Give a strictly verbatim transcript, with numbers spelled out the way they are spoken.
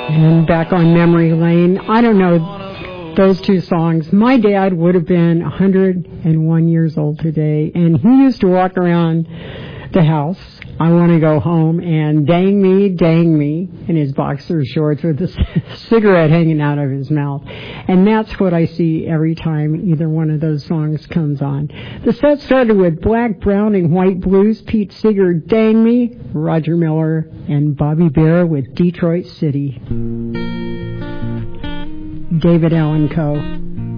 And back on memory lane, I don't know those two songs. My dad would have been one hundred one years old today, and he used to walk around the house, I want to go home, and dang me, dang me, in his boxer shorts with a cigarette hanging out of his mouth. And that's what I see every time either one of those songs comes on. The set started with Black, Brown, and White Blues, Pete Seeger, Dang Me, Roger Miller, and Bobby Bare with Detroit City. David Allan Coe.